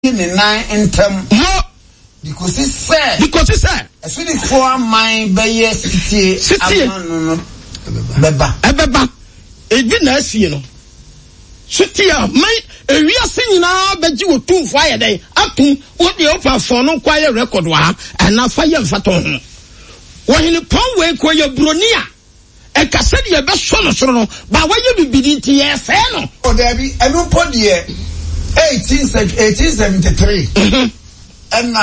nine intem. No. Because he said. As we for my baye city. Beba. E di na asi no. City my we are singing na beji wo tu fire dey. Atum what the open for no quiet record wa and na fire mfato ho. Wo hini pon we ko ye bronia. E ka se de be so no soro no ba wa ye bibidi nti ye se no. O there be enu pod ye 1873. And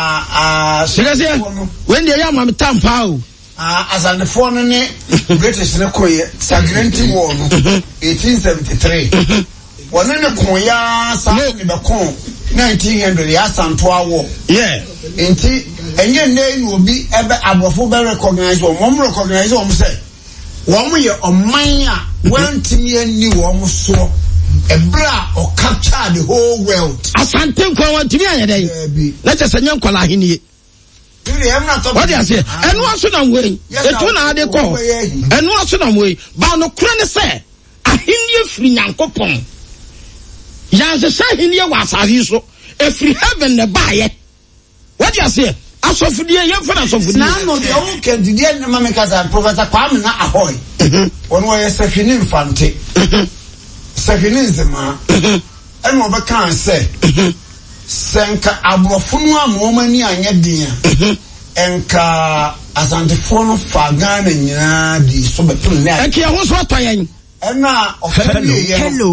when the young man tampa as an the foreign British Sagrenti War 1873. One in the Koya San in the Con 1900 years and 12 war. Yeah. And your name will be ever above recognized or one recognized or say 1 year or mine went to me and knew almost so. A bra or capture the whole world. As I think I want to be a day. Let us a young Colahini. What do you say? And what's on way? The two are the call. And what's on way? Bano Crane say, a Hindu free Yankopon. Yans a say India was as usual. If we haven't the buy it. What do you say? As of the young fellows of the now, the old can the Mamacas and Professor Pamela Ahoy. One way is a infante. Sefinizema and what can say Senka Abrofuna Momani Anyadia Enka as on the phone of Fagan and the Sobetun. And here was what I am. And now, hello,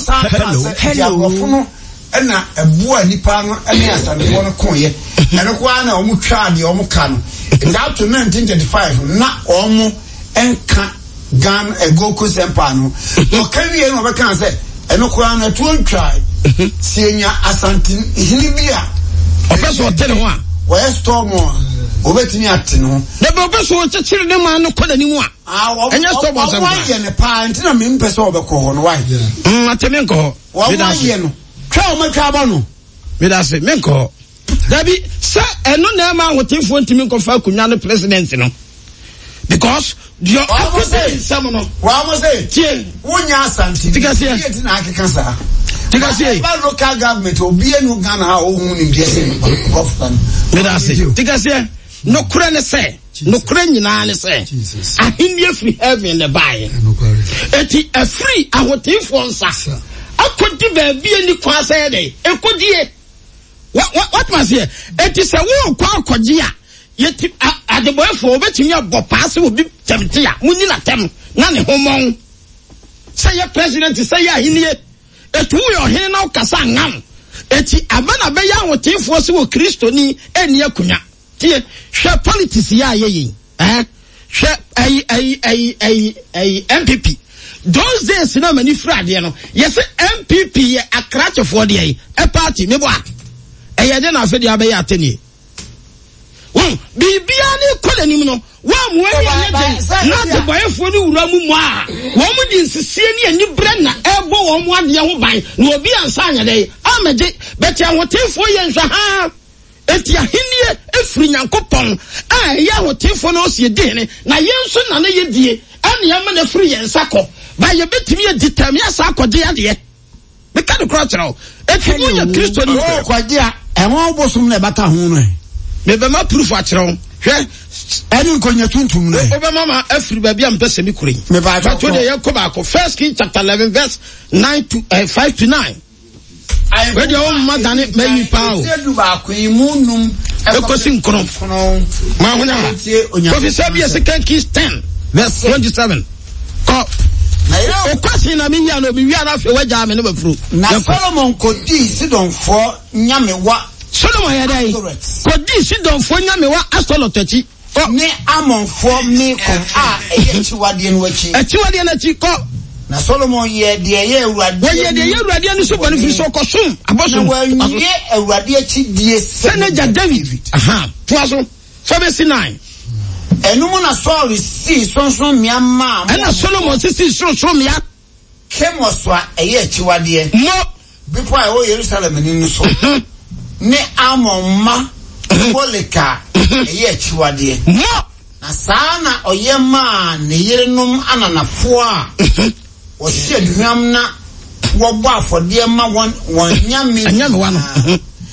and now a boy Nipano and yes, and the one coin and a one or Muchadi or Mukano. It's up to 1935, not Omo and Gan a Goku Sempano. No Kenny and can say, and no crown at one try. Senior Asantin Hilibia. Professor Tenua, where storm one. Over to me at no. The professor was a children man no call anymore. And just about and a pint and a mean person of a cohon. Why? Matemenko. What I hear no. Tell my cabano. Vidasi Menko. Debbie, sir, and no name what if want to make of Falcon president, you know. Because your opposite someone was it? One year something. Local government will be a new Ghana own in the no crane say, no crane say. A India free heaven in the buy. It a free, I would think for us. I could be any class a day. It could be what was here? It is a war called Kodia. Yet at the boy for betting your bopas will be tempted. Munina tem, none home. Say your president to say ya in it. Et who your hen now Kasangam. Eti Abana Bayan would take for so Christo ni and Yakunya. Tia, share politics ya ye. Share a MPP. Those days, no many Friday. Yes, MPP a crash of 4 day. A party, me what? A yadena for the Abayatini. Bibiani kolani no wa mwani na te boyefo ni wura mu a wo mu di nsisi ni ani brana ebo wo mu ade ho ban na obi ansa anya dai amaje beti ahotefo ye nhwa ha eti ahenie efiri Nyankopon a ye ahotefo no sie de na ye nso na na ye die ane ye ma na firi ye nsakọ ba ye betimi ye ditami asakọ de ade me ka de crotchero eti wo ye Kristo ni ko de a enwo bosum na bata ho no Maybe my proof at wrong. I don't go near to me. Over Mama, every baby am best semi cream. Maybe I told you Kobako, 1 Kings chapter 11, verse 5 to 9. I read your own mother, maybe power. Munum, a question crump. Mahona, Professor, 2 Kings 10, verse 27. O question I mean, we are after what jam and never fruit. Now, Solomon could sit on for Yamewa. Solomon yadai. Kodi si don fonya me wa astrology. Ne amon for me kom echiwade no achi. Echiwade na achi ko. Na Solomon ye de ye awurade. Wo ye de ye awurade no so bani fi so kosom. Abosom. Na ye awurade achi die Senator David. Aha. Tuaso. 79. Enum na Saul si sonson miama. Ana Solomon si sonson mia. Kemoswa eye echiwade. Mo. Before I go Jerusalem ni so. Ne amoma boleka eye chiwade na sana oyema ne yerenum ananafo a wo hye duam na wo bo afode ma won nyame wa no